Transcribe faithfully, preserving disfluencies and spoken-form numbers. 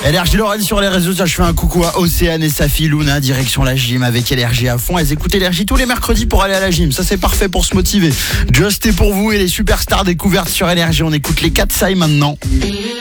Énergie Lorraine sur les réseaux, ça je fais un coucou à Océane et sa fille Luna, direction la gym avec Énergie à fond. Elles écoutent Énergie tous les mercredis pour aller à la gym, ça c'est parfait pour se motiver. Just est pour vous et les superstars découvertes sur Énergie, on écoute les quatre sailles maintenant.